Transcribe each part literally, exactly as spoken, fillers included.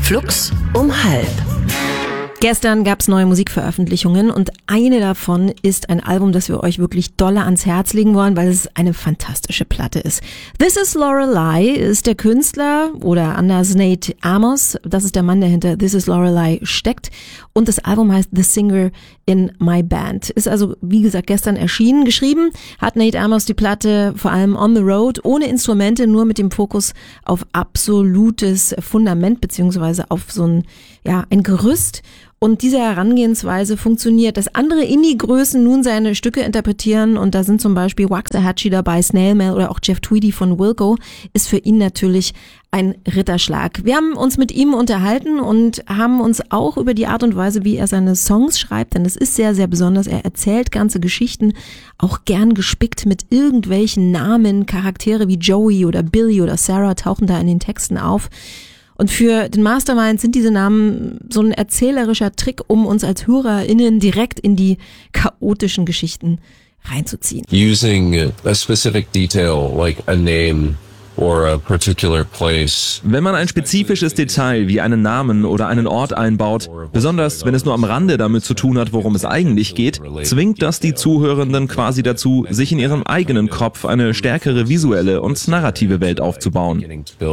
Flux um halb. Gestern gab es neue Musikveröffentlichungen und eine davon ist ein Album, das wir euch wirklich dolle ans Herz legen wollen, weil es eine fantastische Platte ist. This is Lorelei ist der Künstler oder anders Nate Amos. Das ist der Mann, der hinter This is Lorelei steckt. Und das Album heißt The Singer in My Band. Ist also, wie gesagt, gestern erschienen. Geschrieben hat Nate Amos die Platte vor allem on the road, ohne Instrumente, nur mit dem Fokus auf absolutes Fundament beziehungsweise auf so ein, ja, ein Gerüst. Und diese Herangehensweise funktioniert, dass andere Indie-Größen nun seine Stücke interpretieren und da sind zum Beispiel Waxahachie dabei, Snail Mail oder auch Jeff Tweedy von Wilco, ist für ihn natürlich ein Ritterschlag. Wir haben uns mit ihm unterhalten und haben uns auch über die Art und Weise, wie er seine Songs schreibt, denn es ist sehr, sehr besonders. Er erzählt ganze Geschichten, auch gern gespickt mit irgendwelchen Namen, Charaktere wie Joey oder Billy oder Sarah tauchen da in den Texten auf. Und für den Mastermind sind diese Namen so ein erzählerischer Trick, um uns als HörerInnen direkt in die chaotischen Geschichten reinzuziehen. Using a specific detail like a name or a particular place. Wenn man ein spezifisches Detail wie einen Namen oder einen Ort einbaut, besonders wenn es nur am Rande damit zu tun hat, worum es eigentlich geht, zwingt das die Zuhörenden quasi dazu, sich in ihrem eigenen Kopf eine stärkere visuelle und narrative Welt aufzubauen.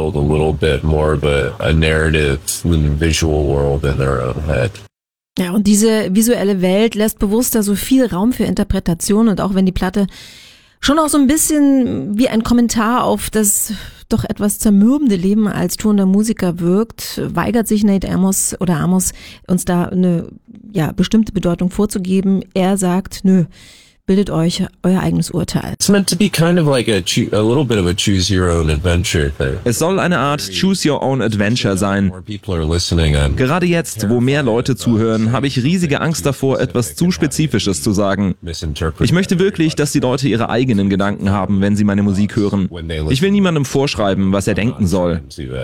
Ja, und diese visuelle Welt lässt bewusster so viel Raum für Interpretation und auch wenn die Platte schon auch so ein bisschen wie ein Kommentar auf das doch etwas zermürbende Leben als tourender Musiker wirkt, weigert sich Nate Amos oder Amos, uns da eine ja bestimmte Bedeutung vorzugeben. Er sagt, nö, bildet euch euer eigenes Urteil. It's meant to be kind of like a, a little bit of a choose your own adventure thing. Es soll eine Art Choose Your Own Adventure sein. Gerade jetzt, wo mehr Leute zuhören, habe ich riesige Angst davor, etwas zu Spezifisches zu sagen. Ich möchte wirklich, dass die Leute ihre eigenen Gedanken haben, wenn sie meine Musik hören. Ich will niemandem vorschreiben, was er denken soll.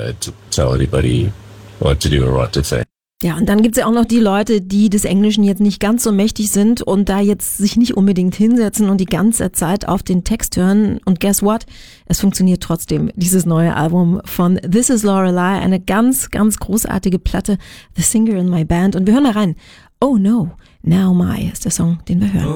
Ja, und dann gibt's ja auch noch die Leute, die des Englischen jetzt nicht ganz so mächtig sind und da jetzt sich nicht unbedingt hinsetzen und die ganze Zeit auf den Text hören. Und guess what? Es funktioniert trotzdem, dieses neue Album von This is Lorelei, eine ganz, ganz großartige Platte, The Singer in My Band. Und wir hören da rein. Oh no, now my ist der Song, den wir hören.